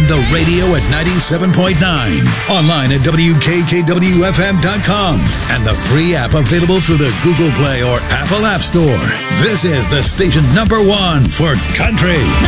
the radio at 97.9. Online at WKKWFM.com. And the free app available through the Google Play or Apple App Store. This is the station #1 for country.